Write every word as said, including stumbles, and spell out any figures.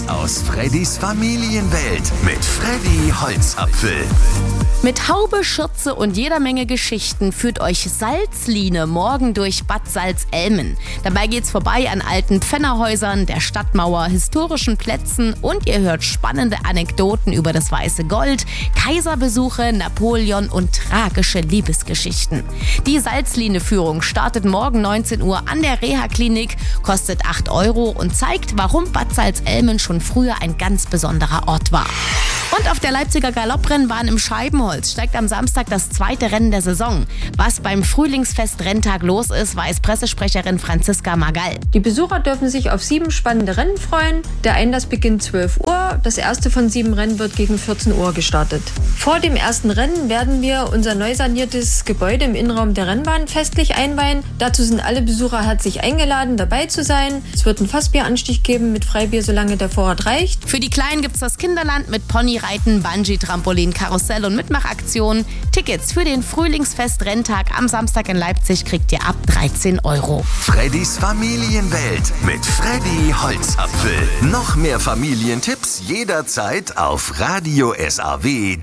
aus Freddys Familienwelt mit Freddy Holzapfel. Mit Haube, Schürze und jeder Menge Geschichten führt euch Salzline morgen durch Bad Salzelmen. Dabei geht's vorbei an alten Pfännerhäusern, der Stadtmauer, historischen Plätzen und ihr hört spannende Anekdoten über das Weiße Gold, Kaiserbesuche, Napoleon und tragische Liebesgeschichten. Die Salzline-Führung startet morgen neunzehn Uhr an der Reha-Klinik, kostet acht Euro und zeigt, warum Bad Salzelmen schon früher ein ganz besonderer Ort war. Und auf der Leipziger Galopprennbahn im Scheibenholz steigt am Samstag das zweite Rennen der Saison. Was beim Frühlingsfest-Renntag los ist, weiß Pressesprecherin Franziska Magall. Die Besucher dürfen sich auf sieben spannende Rennen freuen. Der Einlass beginnt zwölf Uhr. Das erste von sieben Rennen wird gegen vierzehn Uhr gestartet. Vor dem ersten Rennen werden wir unser neu saniertes Gebäude im Innenraum der Rennbahn festlich einweihen. Dazu sind alle Besucher herzlich eingeladen, dabei zu sein. Es wird einen Fassbieranstich geben mit Freibier, solange der Vorrat reicht. Für die Kleinen gibt's das Kinderland mit Ponyreiten, Bungee-Trampolin, Karussell und Mitmachaktionen. Tickets für den Frühlingsfest-Renntag am Samstag in Leipzig kriegt ihr ab dreizehn Euro. Freddys Familienwelt mit Freddy Holzapfel. Noch mehr Familientipps jederzeit auf radio s a w punkt